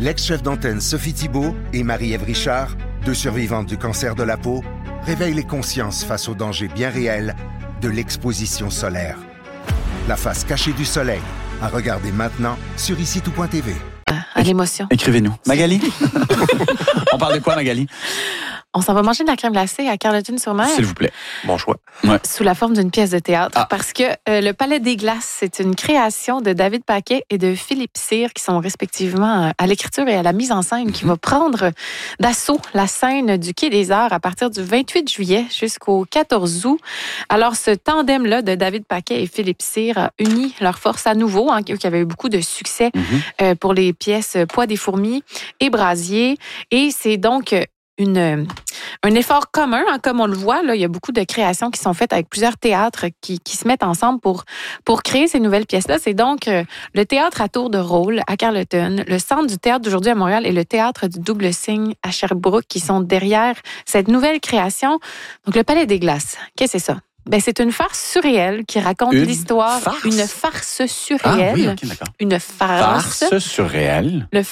L'ex-chef d'antenne Sophie Thibault et Marie-Ève Richard, 2 survivantes du cancer de la peau, réveillent les consciences face aux dangers bien réels de l'exposition solaire. La face cachée du soleil, à regarder maintenant sur icitout.tv. À l'émotion. Écrivez-nous. Magali? On parle de quoi, Magali? On s'en va manger de la crème glacée à Carleton-sur-Mer. S'il vous plaît. Bon choix. Ouais. Sous la forme d'une pièce de théâtre. Parce que le Palais des Glaces, c'est une création de David Paquet et de Philippe Cyr, qui sont respectivement à l'écriture et à la mise en scène, qui va prendre d'assaut la scène du Quai des Arts à partir du 28 juillet jusqu'au 14 août. Alors, ce tandem-là de David Paquet et Philippe Cyr a uni leurs forces à nouveau, hein, qui avaient eu beaucoup de succès pour les pièces Poids des fourmis et Brasier. Et c'est donc un effort commun, hein, comme on le voit, là, il y a beaucoup de créations qui sont faites avec plusieurs théâtres qui se mettent ensemble pour créer ces nouvelles pièces-là. C'est donc le théâtre à tour de rôle à Carleton, le Centre du théâtre d'aujourd'hui à Montréal et le théâtre du Double Cygne à Sherbrooke qui sont derrière cette nouvelle création. Donc, le Palais des Glaces, qu'est-ce que c'est ça? Ben, c'est une farce surréelle qui raconte l'histoire. Une farce surréelle. Ah oui, OK, d'accord. Une farce. Farce surréelle. Le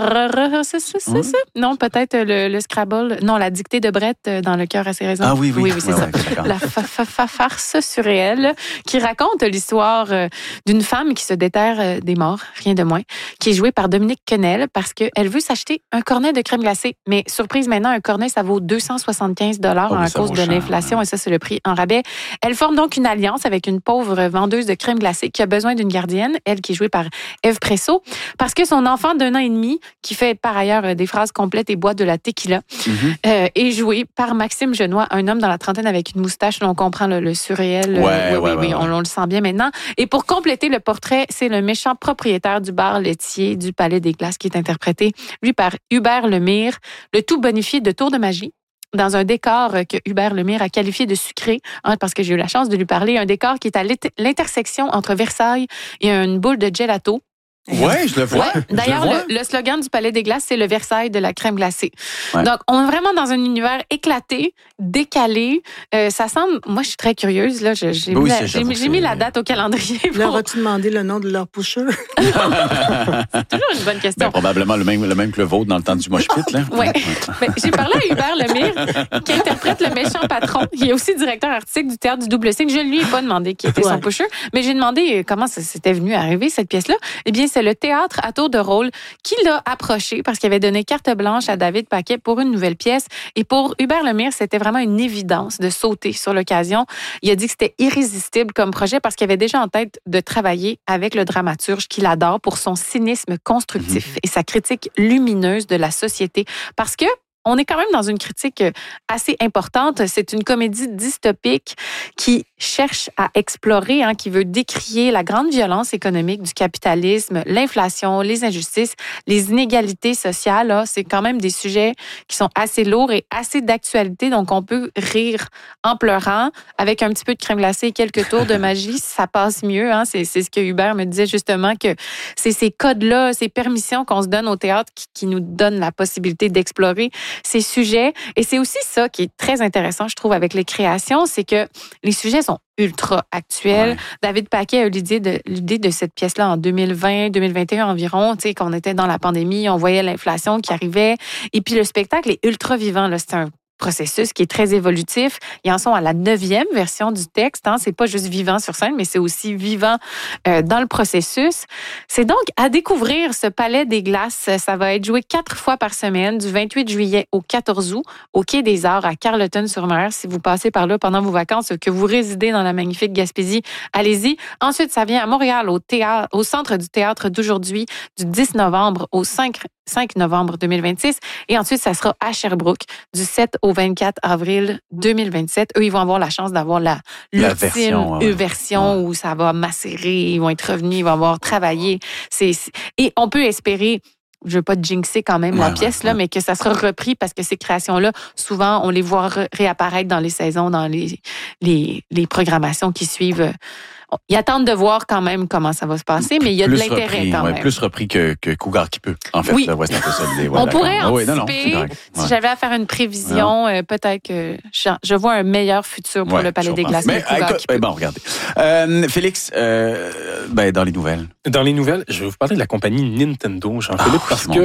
Non, peut-être le Scrabble. Non, la dictée de Brett dans Le cœur à ses raisons. Ah oui, c'est ça. Okay, la farce surréelle qui raconte l'histoire d'une femme qui se déterre des morts, rien de moins, qui est jouée par Dominique Quenel parce qu'elle veut s'acheter un cornet de crème glacée. Mais surprise maintenant, un cornet, ça vaut 275 $ à cause de l'inflation et ça, c'est le prix en rabais. Elle forme donc une alliance avec une pauvre vendeuse de crème glacée qui a besoin d'une gardienne, elle qui est jouée par Ève Presso, parce que son enfant d'1 an et demi, qui fait par ailleurs des phrases complètes et boit de la tequila, est joué par Maxime Genois, un homme dans la trentaine avec une moustache. Là, on comprend le surréel. Oui, on le sent bien maintenant. Et pour compléter le portrait, c'est le méchant propriétaire du bar laitier du Palais des Glaces qui est interprété, lui, par Hubert Lemire, le tout bonifié de tour de magie, dans un décor que Hubert Lemire a qualifié de sucré, hein, parce que j'ai eu la chance de lui parler, un décor qui est à l'intersection entre Versailles et une boule de gelato. Oui, je le vois. Ouais. D'ailleurs, le slogan du Palais des Glaces, c'est le Versailles de la crème glacée. Ouais. Donc, on est vraiment dans un univers éclaté, décalé. Ça semble... Moi, je suis très curieuse. Là. J'ai mis la date au calendrier. Leur as-tu demandé le nom de leur pusher? C'est toujours une bonne question. Ben, probablement le même que le vôtre dans le temps du mosh pit. Là. Oui. Ben, j'ai parlé à Hubert Lemire, qui interprète le méchant patron. Il est aussi directeur artistique du Théâtre du Double Cygne. Je ne lui ai pas demandé qui était son pusher, mais j'ai demandé comment ça s'était venu arriver, cette pièce-là. Eh bien, c'est le théâtre à tour de rôle qui l'a approché parce qu'il avait donné carte blanche à David Paquet pour une nouvelle pièce. Et pour Hubert Lemire, c'était vraiment une évidence de sauter sur l'occasion. Il a dit que c'était irrésistible comme projet parce qu'il avait déjà en tête de travailler avec le dramaturge qu'il adore pour son cynisme constructif et sa critique lumineuse de la société. Parce que on est quand même dans une critique assez importante. C'est une comédie dystopique qui cherche à explorer, hein, qui veut décrier la grande violence économique du capitalisme, l'inflation, les injustices, les inégalités sociales. Là, c'est quand même des sujets qui sont assez lourds et assez d'actualité. Donc, on peut rire en pleurant avec un petit peu de crème glacée et quelques tours de magie. Ça passe mieux. Hein. C'est ce que Hubert me disait justement, que c'est ces codes-là, ces permissions qu'on se donne au théâtre qui nous donnent la possibilité d'explorer ces sujets. Et c'est aussi ça qui est très intéressant, je trouve, avec les créations, c'est que les sujets sont ultra actuels. Ouais. David Paquet a eu l'idée de cette pièce-là en 2020-2021 environ, tu sais, qu'on était dans la pandémie, on voyait l'inflation qui arrivait. Et puis le spectacle est ultra vivant, là. C'est un processus qui est très évolutif. Ils en sont à la 9e version du texte. Hein. C'est pas juste vivant sur scène, mais c'est aussi vivant dans le processus. C'est donc à découvrir ce Palais des Glaces. Ça va être joué 4 fois par semaine, du 28 juillet au 14 août, au Quai des Arts à Carleton-sur-Mer. Si vous passez par là pendant vos vacances, que vous résidez dans la magnifique Gaspésie, allez-y. Ensuite, ça vient à Montréal, au Centre du théâtre d'aujourd'hui, du 10 novembre au 5 novembre 2026. Et ensuite, ça sera à Sherbrooke, du 7 au 24 avril 2027. Eux, ils vont avoir la chance d'avoir l'ultime version où ça va macérer, ils vont être revenus, ils vont avoir travaillé. Et on peut espérer, je veux pas jinxer quand même la pièce, là, mais que ça sera repris parce que ces créations-là, souvent, on les voit réapparaître dans les saisons, dans les programmations qui suivent. Ils attendent de voir quand même comment ça va se passer, mais il y a de l'intérêt quand même. Plus repris que Cougar qui peut, en fait. Oui. Là, c'est un peu ça l'idée. On pourrait anticiper, si j'avais à faire une prévision, peut-être que je vois un meilleur futur pour le Palais des Glaces. Mais bon, regardez. Félix, dans les nouvelles. Dans les nouvelles, je vais vous parler de la compagnie Nintendo, Jean-Philippe, parce que